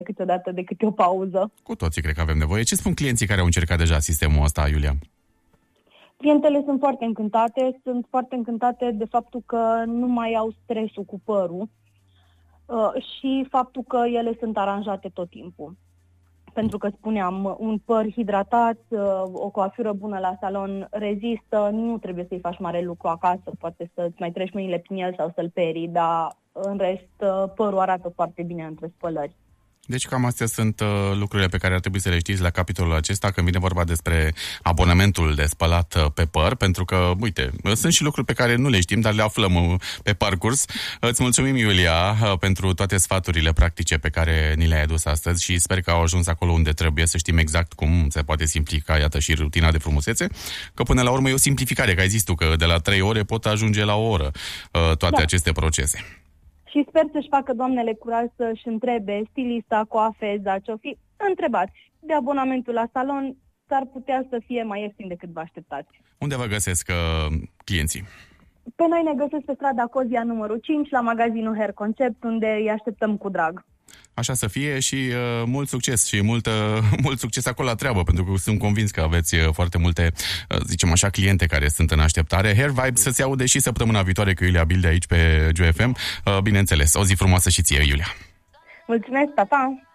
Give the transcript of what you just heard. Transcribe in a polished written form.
câteodată de câte o pauză. Cu toții cred că avem nevoie. Ce spun clienții care au încercat deja sistemul ăsta, Iulia? Clientele sunt foarte încântate de faptul că nu mai au stresul cu părul și faptul că ele sunt aranjate tot timpul. Pentru că, spuneam, un păr hidratat, o coafură bună la salon rezistă, nu trebuie să-i faci mare lucru acasă, poate să-ți mai treci mâinile prin el sau să-l perii, dar în rest părul arată foarte bine între spălări. Deci cam astea sunt lucrurile pe care ar trebui să le știți la capitolul acesta când vine vorba despre abonamentul de spălat pe păr, pentru că, uite, sunt și lucruri pe care nu le știm, dar le aflăm pe parcurs. Îți mulțumim, Iulia, pentru toate sfaturile practice pe care ni le-ai adus astăzi și sper că au ajuns acolo unde trebuie, să știm exact cum se poate simplifica, iată, și rutina de frumusețe, că până la urmă e o simplificare, că ai zis tu, că de la 3 ore pot ajunge la o oră toate aceste procese. Și sper să-și facă doamnele curaj să-și întrebe stilista, coafeza, ce-o fi. Întrebați. De abonamentul la salon s-ar putea să fie mai ieftin decât vă așteptați. Unde vă găsesc clienții? Pe noi ne găsesc pe strada Cozia numărul 5, la magazinul Hair Concept, unde îi așteptăm cu drag. Așa să fie și mult succes și mult succes acolo la treabă, pentru că sunt convins că aveți foarte multe, zicem așa, cliente care sunt în așteptare. Hair Vibes să se aude și săptămâna viitoare cu Iulia Bilde aici pe Joy FM. Bineînțeles, o zi frumoasă și ție, Iulia. Mulțumesc, pa, pa!